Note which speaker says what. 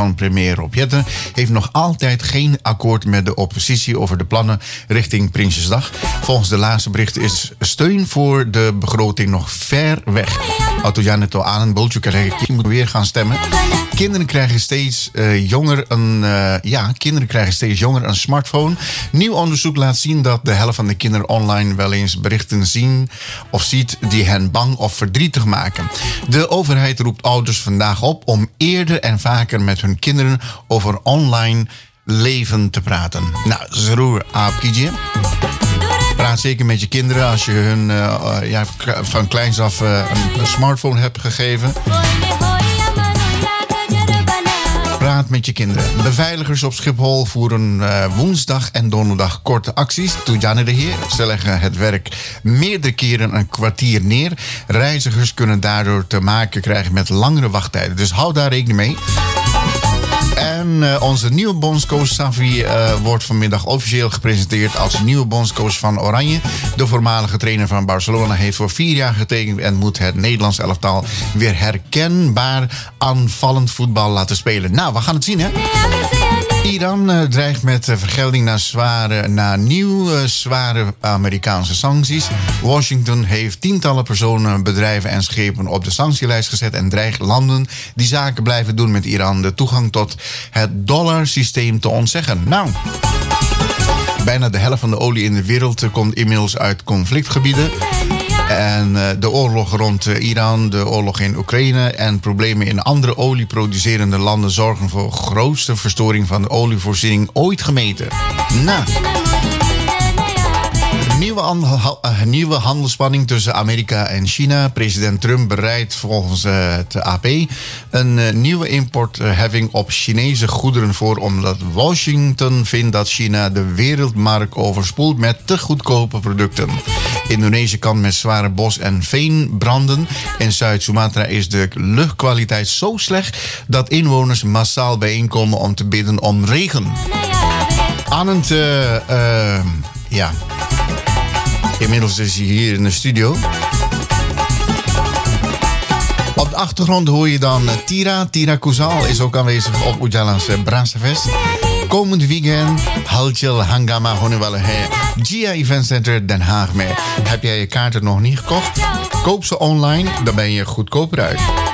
Speaker 1: van premier Rob Jetten heeft nog altijd geen akkoord met de oppositie over de plannen richting Prinsjesdag. Volgens de laatste berichten is steun voor de begroting nog ver weg. Autojanet to aan een bultje krijgen, je moet weer gaan stemmen. Kinderen krijgen steeds jonger een smartphone. Nieuw onderzoek laat zien dat de helft van de kinderen online wel eens berichten zien of ziet die hen bang of verdrietig maken. De overheid roept ouders vandaag op om eerder en vaker met hun kinderen over online leven te praten. Nou, Zeroer Aapkidje. Praat zeker met je kinderen als je hun van kleins af een smartphone hebt gegeven. Praat met je kinderen. Beveiligers op Schiphol voeren woensdag en donderdag korte acties. Toejane de heer. Ze leggen het werk meerdere keren een kwartier neer. Reizigers kunnen daardoor te maken krijgen met langere wachttijden. Dus hou daar rekening mee. En onze nieuwe bondscoach Safi wordt vanmiddag officieel gepresenteerd als nieuwe bondscoach van Oranje. De voormalige trainer van Barcelona heeft voor 4 jaar getekend en moet het Nederlands elftal weer herkenbaar aanvallend voetbal laten spelen. Nou, we gaan het zien, hè? Iran dreigt met vergelding na nieuwe zware Amerikaanse sancties. Washington heeft tientallen personen, bedrijven en schepen op de sanctielijst gezet en dreigt landen die zaken blijven doen met Iran de toegang tot het dollarsysteem te ontzeggen. Nou, bijna de helft van de olie in de wereld komt inmiddels uit conflictgebieden. En de oorlog rond Iran, de oorlog in Oekraïne en problemen in andere olieproducerende landen zorgen voor de grootste verstoring van de olievoorziening ooit gemeten. Nou, nieuwe handelsspanning tussen Amerika en China. President Trump bereidt volgens het AP een nieuwe importheffing op Chinese goederen voor, omdat Washington vindt dat China de wereldmarkt overspoelt met te goedkope producten. Indonesië kan met zware bos- en veenbranden. In Zuid-Sumatra is de luchtkwaliteit zo slecht dat inwoners massaal bijeenkomen om te bidden om regen. Anand, inmiddels is hij hier in de studio. Op de achtergrond hoor je dan Tira Kuzal is ook aanwezig op Ujalan's Brassenfest. Komend weekend Halchel Hangama Honewelle Gia Event Center Den Haag mee. Heb jij je kaarten nog niet gekocht? Koop ze online, dan ben je goedkoper uit.